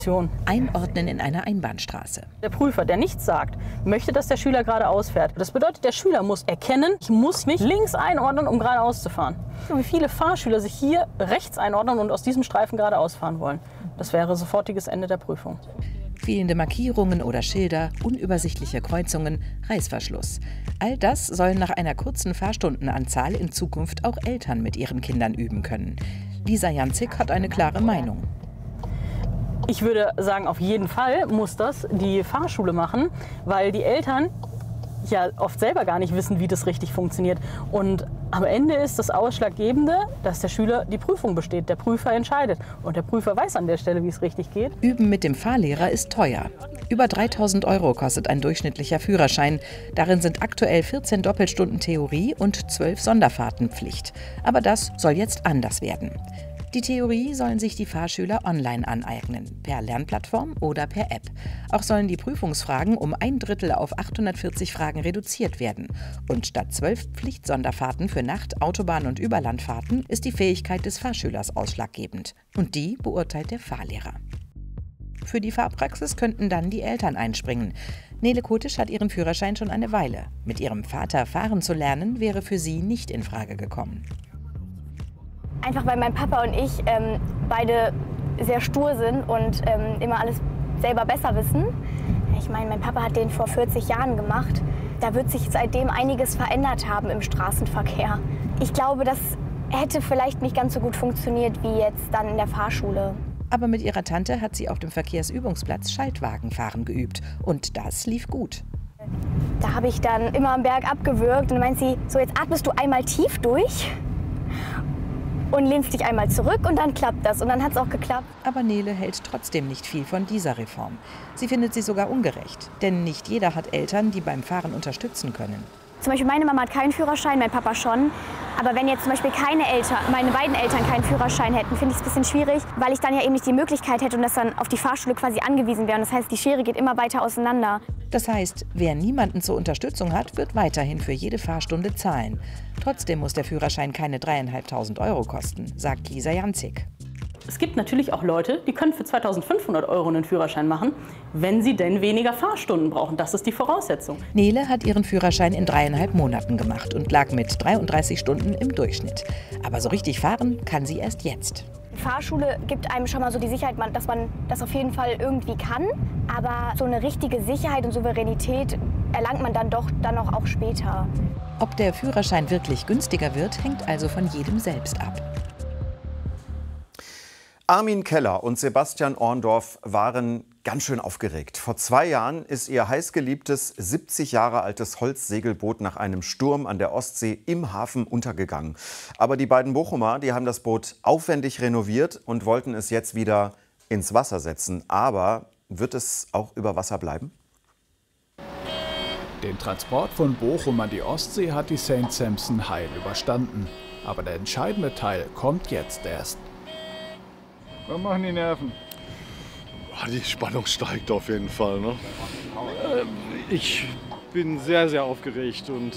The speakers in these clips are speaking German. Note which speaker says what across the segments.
Speaker 1: Einordnen in einer Einbahnstraße.
Speaker 2: Der Prüfer, der nichts sagt, möchte, dass der Schüler geradeaus fährt. Das bedeutet, der Schüler muss erkennen, ich muss mich links einordnen, um geradeaus zu fahren. Wie viele Fahrschüler sich hier rechts einordnen und aus diesem Streifen geradeaus fahren wollen. Das wäre sofortiges Ende der Prüfung.
Speaker 1: Fehlende Markierungen oder Schilder, unübersichtliche Kreuzungen, Reißverschluss. All das sollen nach einer kurzen Fahrstundenanzahl in Zukunft auch Eltern mit ihren Kindern üben können. Lisa Janzig hat eine klare Meinung.
Speaker 2: Ich würde sagen, auf jeden Fall muss das die Fahrschule machen, weil die Eltern ja oft selber gar nicht wissen, wie das richtig funktioniert. Und am Ende ist das Ausschlaggebende, dass der Schüler die Prüfung besteht. Der Prüfer entscheidet. Und der Prüfer weiß an der Stelle, wie es richtig geht.
Speaker 1: Üben mit dem Fahrlehrer ist teuer. Über 3.000 € kostet ein durchschnittlicher Führerschein. Darin sind aktuell 14 Doppelstunden Theorie und 12 Sonderfahrten Pflicht. Aber das soll jetzt anders werden. Die Theorie sollen sich die Fahrschüler online aneignen, per Lernplattform oder per App. Auch sollen die Prüfungsfragen um 1/3 auf 840 Fragen reduziert werden. Und statt 12 Pflichtsonderfahrten für Nacht-, Autobahn- und Überlandfahrten ist die Fähigkeit des Fahrschülers ausschlaggebend. Und die beurteilt der Fahrlehrer. Für die Fahrpraxis könnten dann die Eltern einspringen. Nele Kotisch hat ihren Führerschein schon eine Weile. Mit ihrem Vater fahren zu lernen, wäre für sie nicht in Frage gekommen.
Speaker 3: Einfach weil mein Papa und ich beide sehr stur sind und immer alles selber besser wissen. Ich meine, mein Papa hat den vor 40 Jahren gemacht. Da wird sich seitdem einiges verändert haben im Straßenverkehr. Ich glaube, das hätte vielleicht nicht ganz so gut funktioniert wie jetzt dann in der Fahrschule.
Speaker 1: Aber mit ihrer Tante hat sie auf dem Verkehrsübungsplatz Schaltwagenfahren geübt. Und das lief gut.
Speaker 3: Da habe ich dann immer am Berg abgewürgt und dann meint sie, so jetzt atmest du einmal tief durch und lehnst dich einmal zurück und dann klappt das. Und dann hat es auch geklappt.
Speaker 1: Aber Nele hält trotzdem nicht viel von dieser Reform. Sie findet sie sogar ungerecht. Denn nicht jeder hat Eltern, die beim Fahren unterstützen können.
Speaker 3: Zum Beispiel meine Mama hat keinen Führerschein, mein Papa schon. Aber wenn jetzt zum Beispiel meine beiden Eltern keinen Führerschein hätten, finde ich es ein bisschen schwierig, weil ich dann ja eben nicht die Möglichkeit hätte und das dann auf die Fahrschule quasi angewiesen wäre. Und das heißt, die Schere geht immer weiter auseinander.
Speaker 1: Das heißt, wer niemanden zur Unterstützung hat, wird weiterhin für jede Fahrstunde zahlen. Trotzdem muss der Führerschein keine 3.500 € kosten, sagt Lisa Janzig.
Speaker 2: Es gibt natürlich auch Leute, die können für 2.500 € einen Führerschein machen, wenn sie denn weniger Fahrstunden brauchen. Das ist die Voraussetzung.
Speaker 1: Nele hat ihren Führerschein in 3,5 Monaten gemacht und lag mit 33 Stunden im Durchschnitt. Aber so richtig fahren kann sie erst jetzt.
Speaker 3: Die Fahrschule gibt einem schon mal so die Sicherheit, dass man das auf jeden Fall irgendwie kann. Aber so eine richtige Sicherheit und Souveränität erlangt man dann auch später.
Speaker 1: Ob der Führerschein wirklich günstiger wird, hängt also von jedem selbst ab.
Speaker 4: Armin Keller und Sebastian Orndorff waren ganz schön aufgeregt. Vor 2 Jahren ist ihr heißgeliebtes 70 Jahre altes Holzsegelboot nach einem Sturm an der Ostsee im Hafen untergegangen. Aber die beiden Bochumer, die haben das Boot aufwendig renoviert und wollten es jetzt wieder ins Wasser setzen. Aber wird es auch über Wasser bleiben?
Speaker 5: Den Transport von Bochum an die Ostsee hat die St. Sampson heil überstanden. Aber der entscheidende Teil kommt jetzt erst.
Speaker 6: Was machen die Nerven? Die Spannung steigt auf jeden Fall. Ne? Ich bin sehr, sehr aufgeregt und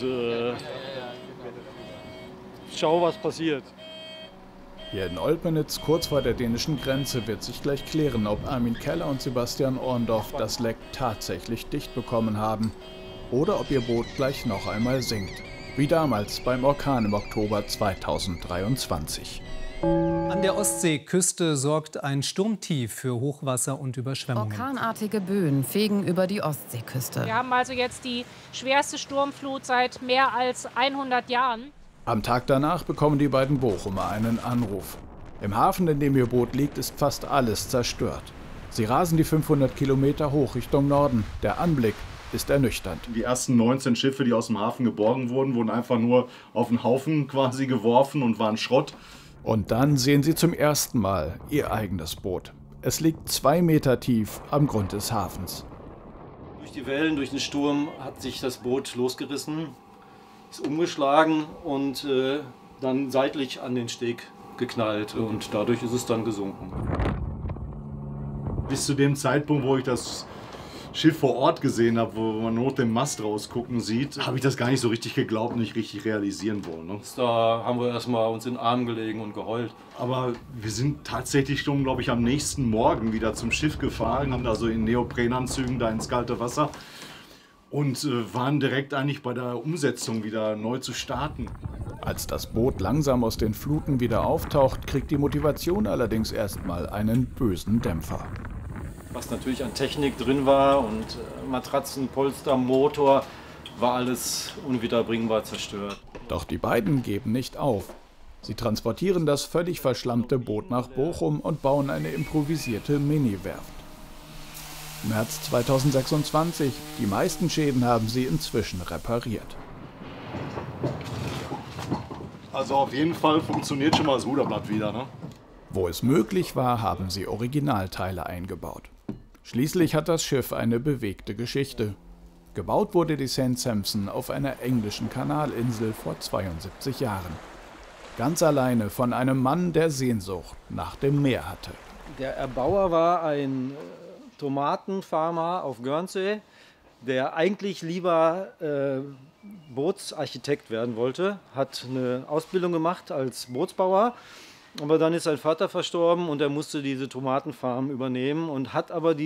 Speaker 6: schau, was passiert.
Speaker 5: Hier in Olpenitz, kurz vor der dänischen Grenze, wird sich gleich klären, ob Armin Keller und Sebastian Orndorff das Leck tatsächlich dicht bekommen haben. Oder ob ihr Boot gleich noch einmal sinkt. Wie damals beim Orkan im Oktober 2023.
Speaker 7: An der Ostseeküste sorgt ein Sturmtief für Hochwasser und Überschwemmungen.
Speaker 8: Orkanartige Böen fegen über die Ostseeküste.
Speaker 9: Wir haben also jetzt die schwerste Sturmflut seit mehr als 100 Jahren.
Speaker 5: Am Tag danach bekommen die beiden Bochumer einen Anruf. Im Hafen, in dem ihr Boot liegt, ist fast alles zerstört. Sie rasen die 500 Kilometer hoch Richtung Norden. Der Anblick ist ernüchternd.
Speaker 10: Die ersten 19 Schiffe, die aus dem Hafen geborgen wurden, wurden einfach nur auf den Haufen quasi geworfen und waren Schrott.
Speaker 5: Und dann sehen sie zum ersten Mal ihr eigenes Boot. Es liegt 2 Meter tief am Grund des Hafens.
Speaker 11: Durch die Wellen, durch den Sturm hat sich das Boot losgerissen, ist umgeschlagen und dann seitlich an den Steg geknallt und dadurch ist es dann gesunken.
Speaker 10: Bis zu dem Zeitpunkt, wo ich das Schiff vor Ort gesehen habe, wo man nur den Mast rausgucken sieht, habe ich das gar nicht so richtig geglaubt, nicht richtig realisieren wollen. Ne?
Speaker 11: Da haben wir erstmal uns in den Arm gelegen und geheult.
Speaker 10: Aber wir sind tatsächlich schon, glaube ich, am nächsten Morgen wieder zum Schiff gefahren, haben da so in Neoprenanzügen da ins kalte Wasser und waren direkt eigentlich bei der Umsetzung wieder neu zu starten.
Speaker 5: Als das Boot langsam aus den Fluten wieder auftaucht, kriegt die Motivation allerdings erstmal einen bösen Dämpfer.
Speaker 11: Was natürlich an Technik drin war und Matratzen, Polster, Motor, war alles unwiederbringbar zerstört.
Speaker 5: Doch die beiden geben nicht auf. Sie transportieren das völlig verschlammte Boot nach Bochum und bauen eine improvisierte Mini-Werft. März 2026. Die meisten Schäden haben sie inzwischen repariert.
Speaker 10: Also auf jeden Fall funktioniert schon mal das Ruderblatt wieder, ne?
Speaker 5: Wo es möglich war, haben sie Originalteile eingebaut. Schließlich hat das Schiff eine bewegte Geschichte. Gebaut wurde die St. Sampson auf einer englischen Kanalinsel vor 72 Jahren. Ganz alleine von einem Mann, der Sehnsucht nach dem Meer hatte.
Speaker 11: Der Erbauer war ein Tomatenfarmer auf Guernsey, der eigentlich lieber Bootsarchitekt werden wollte, hat eine Ausbildung gemacht als Bootsbauer, aber dann ist sein Vater verstorben und er musste diese Tomatenfarm übernehmen und hat aber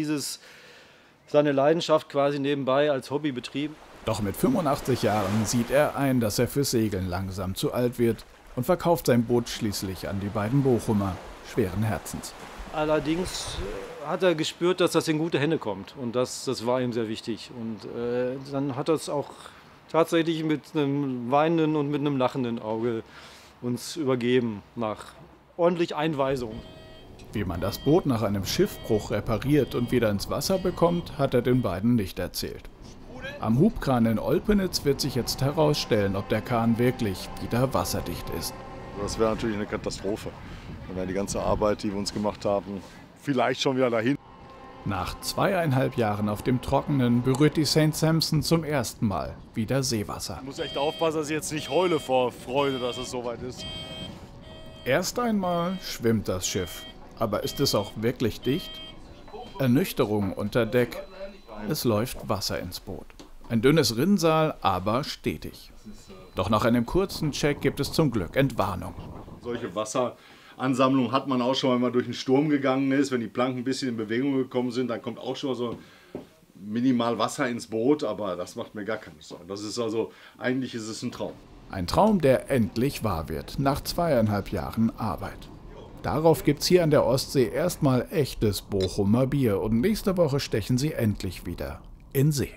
Speaker 11: seine Leidenschaft quasi nebenbei als Hobby betrieben.
Speaker 5: Doch mit 85 Jahren sieht er ein, dass er fürs Segeln langsam zu alt wird und verkauft sein Boot schließlich an die beiden Bochumer, schweren Herzens.
Speaker 11: Allerdings hat er gespürt, dass das in gute Hände kommt und das war ihm sehr wichtig. Und dann hat er es auch tatsächlich mit einem weinenden und mit einem lachenden Auge uns übergeben nach ordentlich Einweisung.
Speaker 5: Wie man das Boot nach einem Schiffbruch repariert und wieder ins Wasser bekommt, hat er den beiden nicht erzählt. Am Hubkran in Olpenitz wird sich jetzt herausstellen, ob der Kahn wirklich wieder wasserdicht ist.
Speaker 6: Das wäre natürlich eine Katastrophe. Dann wäre die ganze Arbeit, die wir uns gemacht haben, vielleicht schon wieder dahin.
Speaker 5: Nach 2,5 Jahren auf dem Trockenen berührt die St. Sampson zum ersten Mal wieder Seewasser.
Speaker 6: Ich muss echt aufpassen, dass ich jetzt nicht heule vor Freude, dass es soweit ist.
Speaker 5: Erst einmal schwimmt das Schiff. Aber ist es auch wirklich dicht? Ernüchterung unter Deck. Es läuft Wasser ins Boot. Ein dünnes Rinnsal, aber stetig. Doch nach einem kurzen Check gibt es zum Glück Entwarnung.
Speaker 10: Solche Wasseransammlungen hat man auch schon, wenn man durch einen Sturm gegangen ist. Wenn die Planken ein bisschen in Bewegung gekommen sind, dann kommt auch schon so minimal Wasser ins Boot. Aber das macht mir gar keine Sorgen. Das ist also, eigentlich ist es ein Traum.
Speaker 5: Ein Traum, der endlich wahr wird, nach 2,5 Jahren Arbeit. Darauf gibt's hier an der Ostsee erstmal echtes Bochumer Bier und nächste Woche stechen sie endlich wieder in See.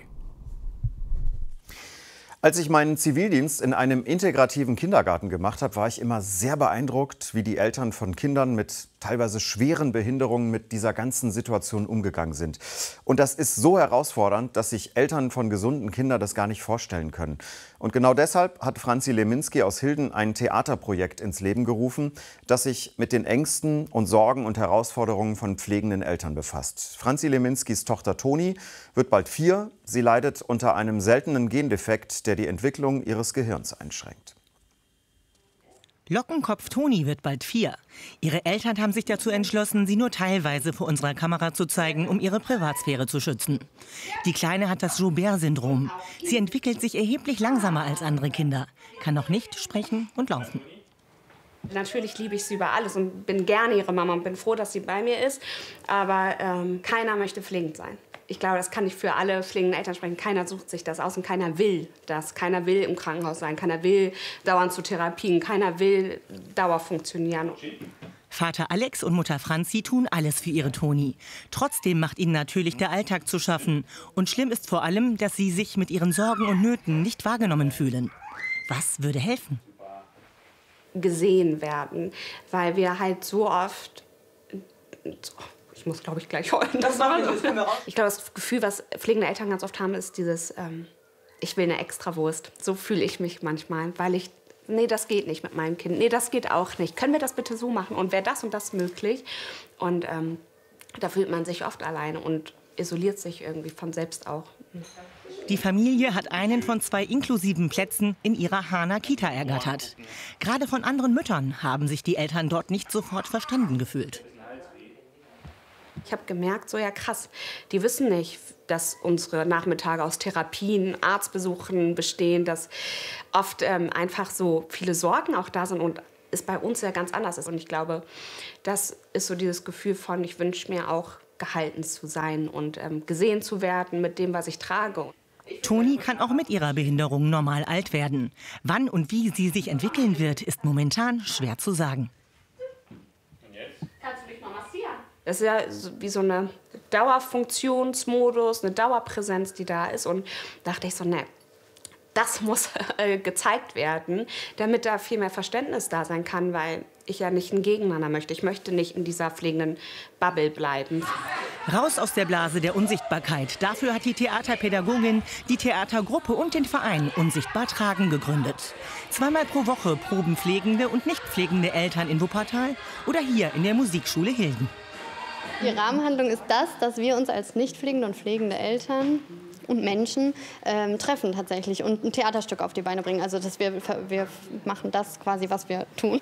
Speaker 4: Als ich meinen Zivildienst in einem integrativen Kindergarten gemacht habe, war ich immer sehr beeindruckt, wie die Eltern von Kindern mit teilweise schweren Behinderungen mit dieser ganzen Situation umgegangen sind. Und das ist so herausfordernd, dass sich Eltern von gesunden Kindern das gar nicht vorstellen können. Und genau deshalb hat Franzi Leminski aus Hilden ein Theaterprojekt ins Leben gerufen, das sich mit den Ängsten und Sorgen und Herausforderungen von pflegenden Eltern befasst. Franzi Leminskis Tochter Toni wird bald 4. Sie leidet unter einem seltenen Gendefekt, der die Entwicklung ihres Gehirns einschränkt.
Speaker 12: Lockenkopf Toni wird bald 4. Ihre Eltern haben sich dazu entschlossen, sie nur teilweise vor unserer Kamera zu zeigen, um ihre Privatsphäre zu schützen. Die Kleine hat das Joubert-Syndrom. Sie entwickelt sich erheblich langsamer als andere Kinder, kann noch nicht sprechen und laufen.
Speaker 13: Natürlich liebe ich sie über alles und bin gerne ihre Mama und bin froh, dass sie bei mir ist. Aber keiner möchte pflegend sein. Ich glaube, das kann ich für alle pflegenden Eltern sprechen. Keiner sucht sich das aus und keiner will das. Keiner will im Krankenhaus sein, keiner will dauernd zu Therapien, keiner will dauerhaft funktionieren.
Speaker 12: Vater Alex und Mutter Franzi tun alles für ihre Toni. Trotzdem macht ihnen natürlich der Alltag zu schaffen. Und schlimm ist vor allem, dass sie sich mit ihren Sorgen und Nöten nicht wahrgenommen fühlen. Was würde helfen?
Speaker 13: Gesehen werden, weil wir halt so oft... Ich muss, glaube ich, gleich heulen. Ich glaube, das Gefühl, was pflegende Eltern ganz oft haben, ist dieses, ich will eine Extrawurst. So fühle ich mich manchmal, weil ich, nee, das geht nicht mit meinem Kind. Nee, das geht auch nicht. Können wir das bitte so machen? Und wäre das und das möglich? Und da fühlt man sich oft alleine und isoliert sich irgendwie von selbst auch.
Speaker 12: Die Familie hat einen von 2 inklusiven Plätzen in ihrer Hahner Kita ergattert. Gerade von anderen Müttern haben sich die Eltern dort nicht sofort verstanden gefühlt.
Speaker 13: Ich habe gemerkt, so ja krass, die wissen nicht, dass unsere Nachmittage aus Therapien, Arztbesuchen bestehen, dass oft einfach so viele Sorgen auch da sind und es bei uns ja ganz anders ist. Und ich glaube, das ist so dieses Gefühl von, ich wünsche mir auch, gehalten zu sein und gesehen zu werden mit dem, was ich trage.
Speaker 12: Toni kann auch mit ihrer Behinderung normal alt werden. Wann und wie sie sich entwickeln wird, ist momentan schwer zu sagen.
Speaker 13: Kannst du dich mal massieren? Das ist ja wie so eine Dauerfunktionsmodus, eine Dauerpräsenz, die da ist. Und dachte ich so, ne, das muss gezeigt werden, damit da viel mehr Verständnis da sein kann, weil ich ja nicht ein Gegeneinander möchte. Ich möchte nicht in dieser pflegenden Bubble bleiben.
Speaker 12: Raus aus der Blase der Unsichtbarkeit. Dafür hat die Theaterpädagogin die Theatergruppe und den Verein Unsichtbar Tragen gegründet. 2-mal pro Woche proben pflegende und nicht pflegende Eltern in Wuppertal oder hier in der Musikschule Hilden.
Speaker 14: Die Rahmenhandlung ist das, dass wir uns als nicht pflegende und pflegende Eltern und Menschen treffen tatsächlich und ein Theaterstück auf die Beine bringen. Also dass wir machen das quasi, was wir tun.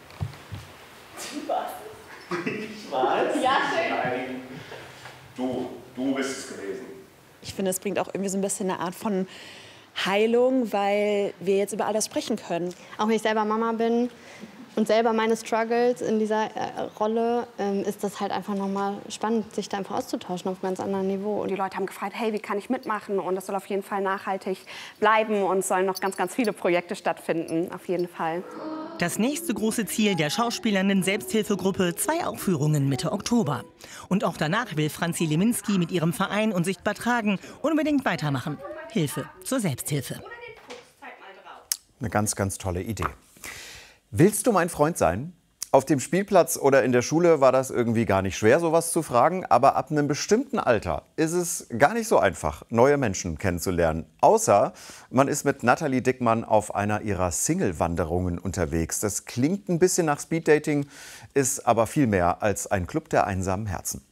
Speaker 15: Ich weiß.
Speaker 14: Ja, schön.
Speaker 15: Nein. Du bist es gewesen.
Speaker 16: Ich finde, es bringt auch irgendwie so ein bisschen eine Art von Heilung, weil wir jetzt über all das sprechen können.
Speaker 14: Auch wenn ich selber Mama bin und selber meine Struggles in dieser Rolle, ist das halt einfach nochmal spannend, sich da einfach auszutauschen auf einem ganz anderen Niveau.
Speaker 13: Und die Leute haben gefragt, hey, wie kann ich mitmachen? Und das soll auf jeden Fall nachhaltig bleiben und es sollen noch ganz, ganz viele Projekte stattfinden, auf jeden Fall.
Speaker 12: Das nächste große Ziel der schauspielernden Selbsthilfegruppe, 2 Aufführungen Mitte Oktober. Und auch danach will Franzi Leminski mit ihrem Verein Unsichtbar Tragen unbedingt weitermachen. Hilfe zur Selbsthilfe.
Speaker 4: Eine ganz, ganz tolle Idee. Willst du mein Freund sein? Auf dem Spielplatz oder in der Schule war das irgendwie gar nicht schwer, sowas zu fragen. Aber ab einem bestimmten Alter ist es gar nicht so einfach, neue Menschen kennenzulernen. Außer man ist mit Nathalie Dickmann auf einer ihrer Single-Wanderungen unterwegs. Das klingt ein bisschen nach Speeddating, ist aber viel mehr als ein Club der einsamen Herzen.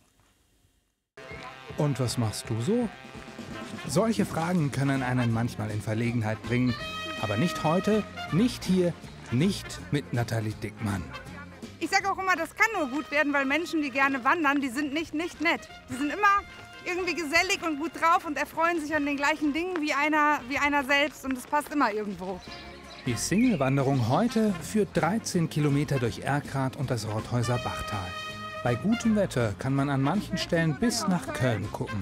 Speaker 17: Und was machst du so? Solche Fragen können einen manchmal in Verlegenheit bringen. Aber nicht heute, nicht hier, nicht mit Nathalie Dickmann.
Speaker 18: Ich sage auch immer, das kann nur gut werden, weil Menschen, die gerne wandern, die sind nicht nett. Die sind immer irgendwie gesellig und gut drauf und erfreuen sich an den gleichen Dingen wie einer selbst und es passt immer irgendwo.
Speaker 17: Die Single-Wanderung heute führt 13 Kilometer durch Erkrath und das Rothäuser Bachtal. Bei gutem Wetter kann man an manchen Stellen bis nach Köln gucken.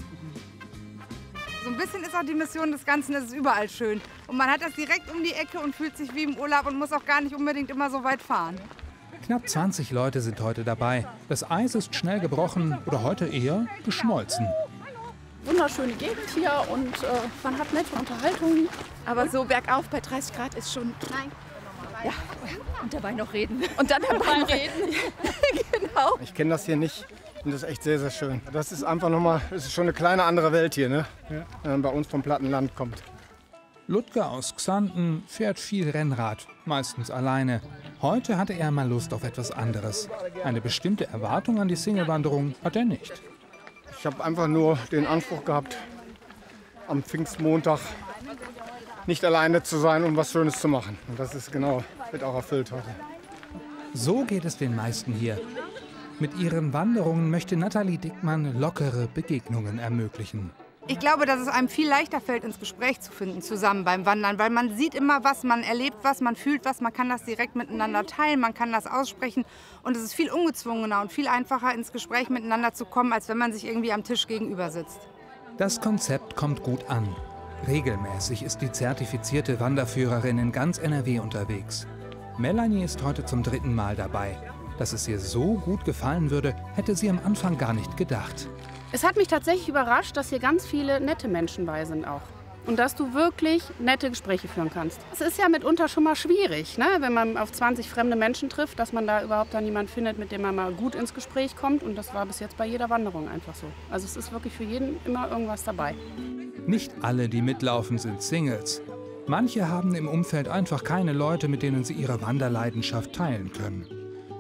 Speaker 18: So ein bisschen ist auch die Mission des Ganzen, es ist überall schön. Und man hat das direkt um die Ecke und fühlt sich wie im Urlaub und muss auch gar nicht unbedingt immer so weit fahren.
Speaker 17: Knapp 20 Leute sind heute dabei. Das Eis ist schnell gebrochen oder heute eher geschmolzen.
Speaker 19: Wunderschöne Gegend hier und man hat nette Unterhaltungen. Aber so bergauf bei 30 Grad ist schon... Nein. Ja, und dabei noch reden. Und dann dabei noch reden. Genau.
Speaker 20: Ich kenne das hier nicht und das ist echt sehr, sehr schön. Das ist einfach nochmal, es ist schon eine kleine andere Welt hier, ne? Ja. Wenn man bei uns vom Plattenland kommt.
Speaker 17: Ludger aus Xanten fährt viel Rennrad, meistens alleine. Heute hatte er mal Lust auf etwas anderes. Eine bestimmte Erwartung an die Single-Wanderung hat er nicht.
Speaker 20: Ich habe einfach nur den Anspruch gehabt, am Pfingstmontag nicht alleine zu sein und was Schönes zu machen. Und das ist genau, wird auch erfüllt heute.
Speaker 17: So geht es den meisten hier. Mit ihren Wanderungen möchte Nathalie Dickmann lockere Begegnungen ermöglichen.
Speaker 18: Ich glaube, dass es einem viel leichter fällt, ins Gespräch zu finden zusammen beim Wandern, weil man sieht immer was, man erlebt was, man fühlt was, man kann das direkt miteinander teilen, man kann das aussprechen und es ist viel ungezwungener und viel einfacher, ins Gespräch miteinander zu kommen, als wenn man sich irgendwie am Tisch gegenüber sitzt.
Speaker 17: Das Konzept kommt gut an. Regelmäßig ist die zertifizierte Wanderführerin in ganz NRW unterwegs. Melanie ist heute zum 3. Mal dabei. Dass es ihr so gut gefallen würde, hätte sie am Anfang gar nicht gedacht.
Speaker 19: Es hat mich tatsächlich überrascht, dass hier ganz viele nette Menschen bei sind auch. Und dass du wirklich nette Gespräche führen kannst. Es ist ja mitunter schon mal schwierig, ne? Wenn man auf 20 fremde Menschen trifft, dass man da überhaupt dann jemanden findet, mit dem man mal gut ins Gespräch kommt. Und das war bis jetzt bei jeder Wanderung einfach so. Also es ist wirklich für jeden immer irgendwas dabei.
Speaker 17: Nicht alle, die mitlaufen, sind Singles. Manche haben im Umfeld einfach keine Leute, mit denen sie ihre Wanderleidenschaft teilen können.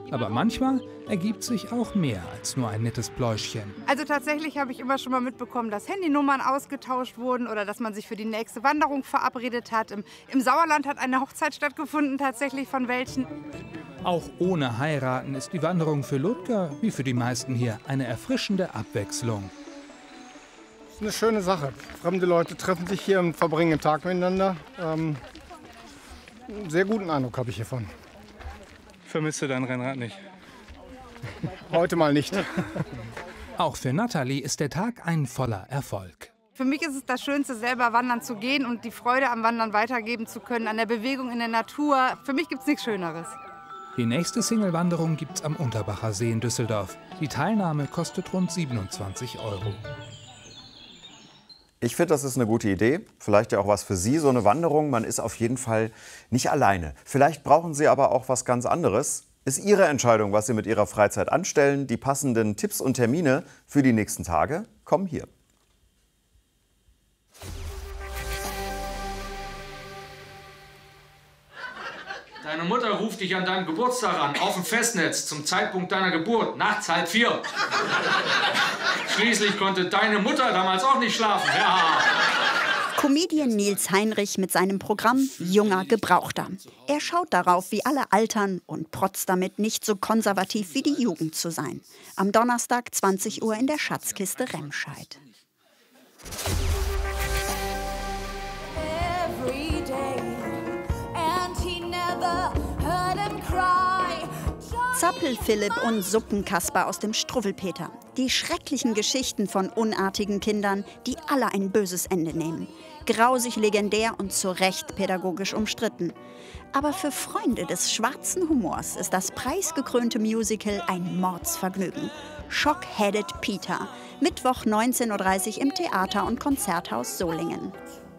Speaker 17: Aber manchmal ergibt sich auch mehr als nur ein nettes Pläuschchen.
Speaker 18: Also tatsächlich habe ich immer schon mal mitbekommen, dass Handynummern ausgetauscht wurden oder dass man sich für die nächste Wanderung verabredet hat. Im Sauerland hat eine Hochzeit stattgefunden, tatsächlich von welchen.
Speaker 17: Auch ohne Heiraten ist die Wanderung für Ludger, wie für die meisten hier, eine erfrischende Abwechslung.
Speaker 20: Das ist eine schöne Sache. Fremde Leute treffen sich hier und verbringen einen Tag miteinander. Einen sehr guten Eindruck habe ich hiervon.
Speaker 21: Vermisst du dein Rennrad nicht?
Speaker 20: Heute mal nicht.
Speaker 17: Auch für Nathalie ist der Tag ein voller Erfolg.
Speaker 18: Für mich ist es das Schönste, selber wandern zu gehen und die Freude am Wandern weitergeben zu können, an der Bewegung in der Natur. Für mich gibt es nichts Schöneres.
Speaker 17: Die nächste Single-Wanderung gibt's am Unterbacher See in Düsseldorf. Die Teilnahme kostet rund 27 €.
Speaker 4: Ich finde, das ist eine gute Idee. Vielleicht ja auch was für Sie, so eine Wanderung. Man ist auf jeden Fall nicht alleine. Vielleicht brauchen Sie aber auch was ganz anderes. Ist Ihre Entscheidung, was Sie mit Ihrer Freizeit anstellen. Die passenden Tipps und Termine für die nächsten Tage kommen hier.
Speaker 22: Deine Mutter ruft dich an deinem Geburtstag an, auf dem Festnetz, zum Zeitpunkt deiner Geburt, nachts 3:30. Schließlich konnte deine Mutter damals auch nicht schlafen. Ja.
Speaker 23: Comedian Nils Heinrich mit seinem Programm Junger Gebrauchter. Er schaut darauf, wie alle altern und protzt damit, nicht so konservativ wie die Jugend zu sein. Am Donnerstag 20 Uhr in der Schatzkiste Remscheid. Zappel-Philipp und Suppenkasper aus dem Struwwelpeter. Die schrecklichen Geschichten von unartigen Kindern, die alle ein böses Ende nehmen. Grausig legendär und zu Recht pädagogisch umstritten. Aber für Freunde des schwarzen Humors ist das preisgekrönte Musical ein Mordsvergnügen. Shock-Headed Peter. Mittwoch 19:30 Uhr im Theater- und Konzerthaus Solingen.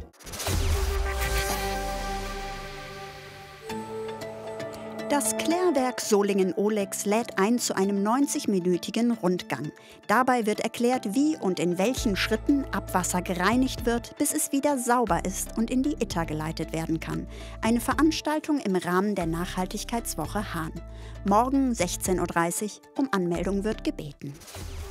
Speaker 23: Das Klärwerk Solingen-Olex lädt ein zu einem 90-minütigen Rundgang. Dabei wird erklärt, wie und in welchen Schritten Abwasser gereinigt wird, bis es wieder sauber ist und in die Itter geleitet werden kann. Eine Veranstaltung im Rahmen der Nachhaltigkeitswoche Hahn. Morgen 16:30 Uhr, um Anmeldung wird gebeten.